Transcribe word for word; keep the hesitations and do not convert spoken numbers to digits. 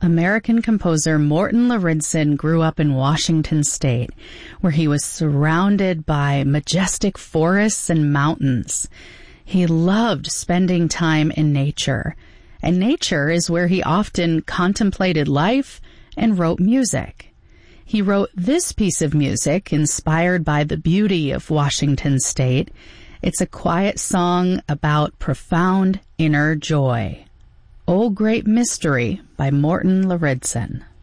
American composer Morton Lauridsen grew up in Washington State, where he was surrounded by majestic forests and mountains. He loved spending time in nature, and nature is where he often contemplated life and wrote music. He wrote this piece of music inspired by the beauty of Washington State. It's a quiet song about profound inner joy. O Great Mystery by Morton Lauridsen.